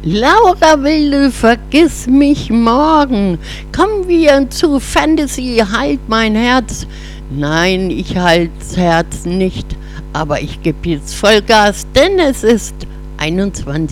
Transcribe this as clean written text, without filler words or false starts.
Laura Wilde, vergiss mich morgen. Kommen wir zu Fantasy, halt mein Herz. Nein, ich halt's Herz nicht, aber ich geb jetzt Vollgas, denn es ist 21